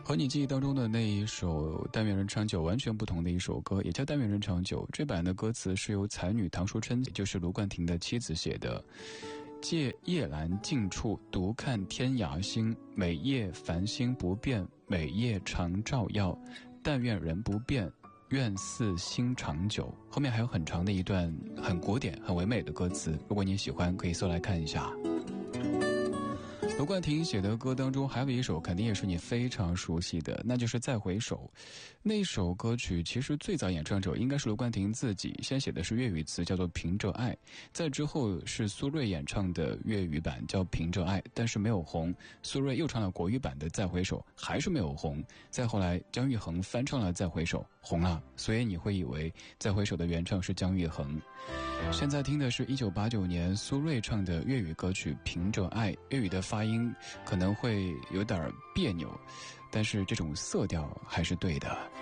和你记忆当中的那一首《但愿人长久》完全不同的一首歌，也叫《但愿人长久》。这版的歌词是由才女唐淑琛，也就是卢冠廷的妻子写的。借夜阑静处独看天涯星，每夜繁星不变，每夜常照耀。但愿人不变，愿似心长久。后面还有很长的一段很古典很唯美的歌词，如果你喜欢可以搜来看一下。卢冠廷写的歌当中还有一首肯定也是你非常熟悉的，那就是《再回首》。那首歌曲其实最早演唱者应该是卢冠廷自己，先写的是粤语词叫做《凭着爱》，再之后是苏芮演唱的粤语版叫《凭着爱》，但是没有红。苏芮又唱了国语版的《再回首》，还是没有红。再后来姜育恒翻唱了《再回首》，红了，所以你会以为《再回首》的原唱是姜育恒。现在听的是1989年苏芮唱的粤语歌曲《凭着爱》，粤语的发音可能会有点别扭，但是这种色调还是对的。